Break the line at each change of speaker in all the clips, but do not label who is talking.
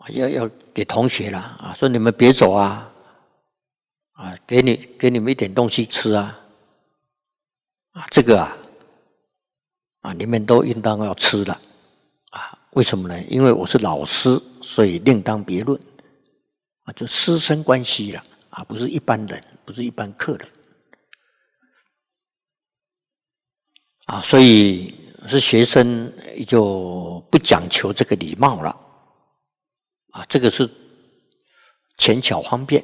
要给同学啦啊，说你们别走啊，啊，给你们一点东西吃啊，啊，这个啊，你们都应当要吃的啊。为什么呢？因为我是老师，所以另当别论啊，就师生关系了啊，不是一般人，不是一般客人啊，所以是学生就不讲求这个礼貌了啊，这个是浅巧方便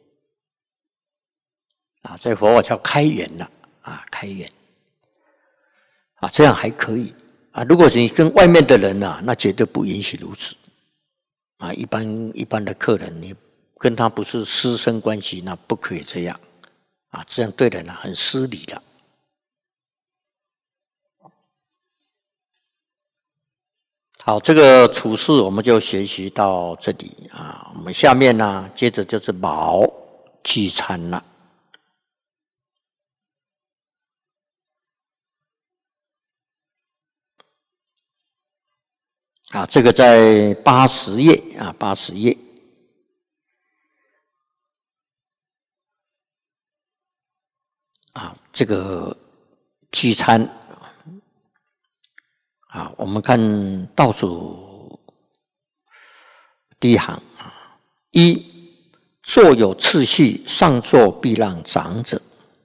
啊，在佛法叫开源了啊，开源啊，这样还可以啊。如果是你跟外面的人啊，那绝对不允许如此啊。一般的客人，你跟他不是师生关系，那不可以这样啊，这样对人很失礼的。好，这个处事我们就学习到这里啊。我们下面呢，接着就是卯聚餐了。啊，这个在80页啊，80页。啊，这个聚餐啊，我们看倒数第一行啊，坐有次序，上座必让长者。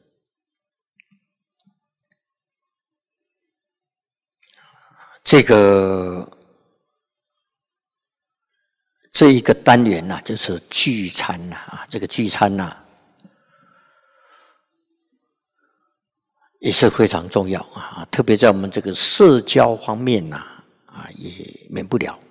这一个单元呢，就是聚餐呐啊，这个聚餐呐，也是非常重要啊，特别在我们这个社交方面呐啊，也免不了。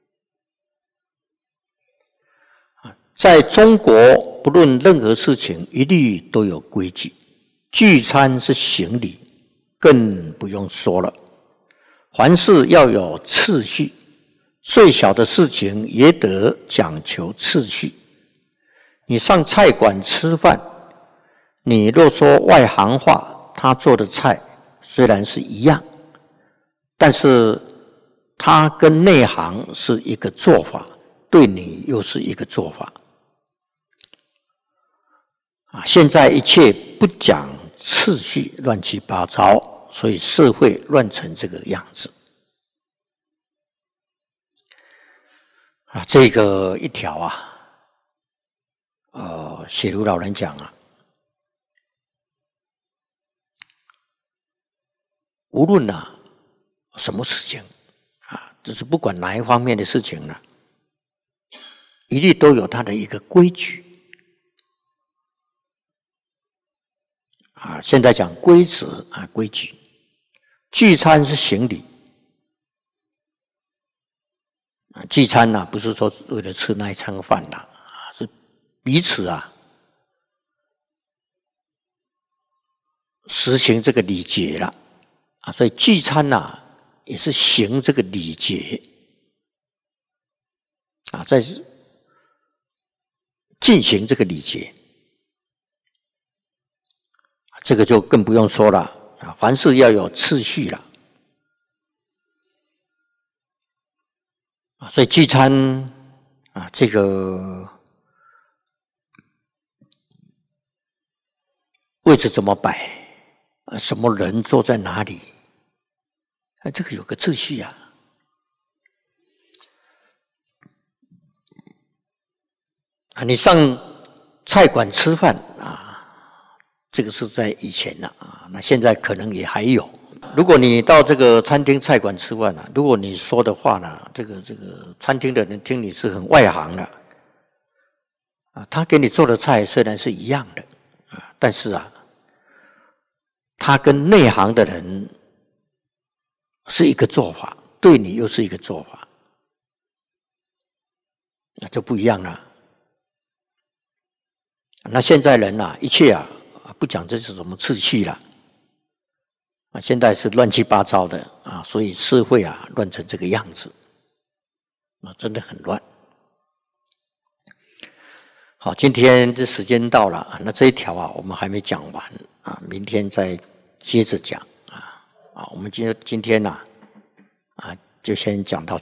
在中国，不论任何事情，一律都有规矩。聚餐是行礼，更不用说了。凡事要有次序，最小的事情也得讲求次序。你上菜馆吃饭，你若说外行话，他做的菜虽然是一样，但是他跟内行是一个做法，对你又是一个做法。现在一切不讲次序，乱七八糟，所以社会乱成这个样子。这个一条写如老人讲无论什么事情就是不管哪一方面的事情一律都有它的一个规矩现在讲规则规矩，聚餐是行礼聚餐不是说为了吃那一餐饭是彼此实行这个礼节了所以聚餐也是行这个礼节在进行这个礼节，这个就更不用说了凡事要有次序了所以聚餐这个位置怎么摆什么人坐在哪里这个有个秩序你上菜馆吃饭这个是在以前那现在可能也还有。如果你到这个餐厅菜馆吃饭如果你说的话呢，这个餐厅的人听你是很外行的他给你做的菜虽然是一样的但是他跟内行的人是一个做法，对你又是一个做法，那就不一样了。那现在人一切不讲这是什么次序了现在是乱七八糟的所以社会乱成这个样子真的很乱。好，今天这时间到了那这一条我们还没讲完明天再接着讲我们今天就先讲到